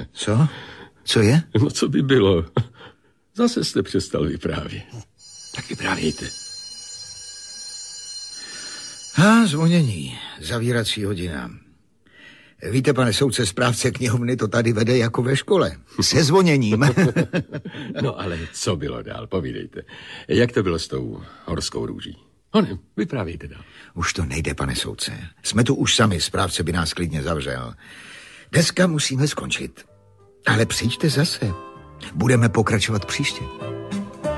Co? Co je? No, co by bylo? Zase jste přestal vyprávět. Tak vyprávějte. Zvonění. Zavírací hodina. Víte, pane soudce, správce knihovny to tady vede jako ve škole. Se zvoněním. No ale co bylo dál? Povídejte. Jak to bylo s tou horskou růží? Honem, vyprávějte dál. Už to nejde, pane soudce. Jsme tu už sami, správce by nás klidně zavřel. Dneska musíme skončit. Ale přijďte zase. Budeme pokračovat příště.